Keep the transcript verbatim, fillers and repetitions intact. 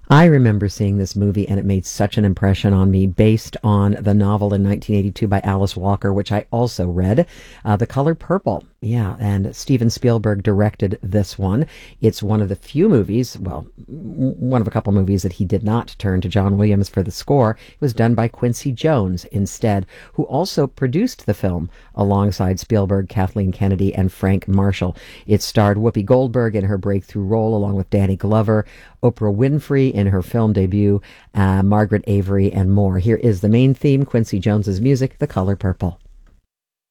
I remember seeing this movie and it made such an impression on me based on the novel in nineteen eighty-two by Alice Walker, which I also read, uh, The Color Purple. Yeah, and Steven Spielberg directed this one. It's one of the few movies, well, one of a couple movies that he did not turn to John Williams for the score. It was done by Quincy Jones instead, who also produced the film alongside Spielberg, Kathleen Kennedy, and Frank Marshall. It starred Whoopi Goldberg in her breakthrough role along with Danny Glover, Oprah Winfrey in her film debut, uh, Margaret Avery, and more. Here is the main theme, Quincy Jones's music, The Color Purple.